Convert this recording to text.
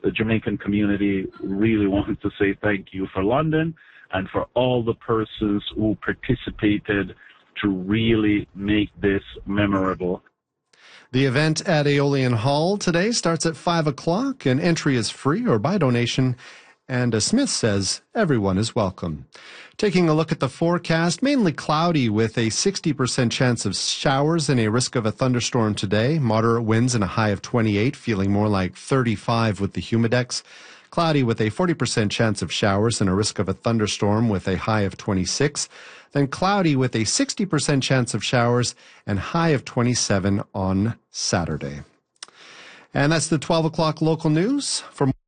the Jamaican community really wanted to say thank you for London and for all the persons who participated to really make this memorable. The event at Aeolian Hall today starts at 5 o'clock, and entry is free or by donation. And Smith says everyone is welcome. Taking a look at the forecast, mainly cloudy with a 60% chance of showers and a risk of a thunderstorm today. Moderate winds and a high of 28, feeling more like 35 with the humidex. Cloudy with a 40% chance of showers and a risk of a thunderstorm with a high of 26. Then cloudy with a 60% chance of showers and high of 27 on Saturday. And that's the 12 o'clock local news. For